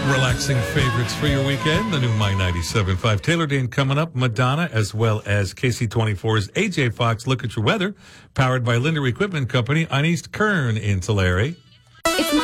Relaxing favorites for your weekend. The new My 97.5 Taylor Dane coming up. Madonna, as well as KC24's AJ Fox. Look at your weather. Powered by Linder Equipment Company on East Kern in Tulare. It's